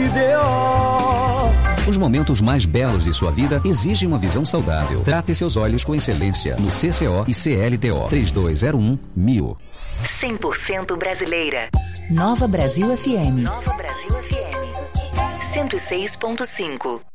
Os momentos mais belos de sua vida exigem uma visão saudável. Trate seus olhos com excelência no CCO e CLTO 3201-1000. 100% brasileira. Nova Brasil FM. Nova Brasil FM. 106.5.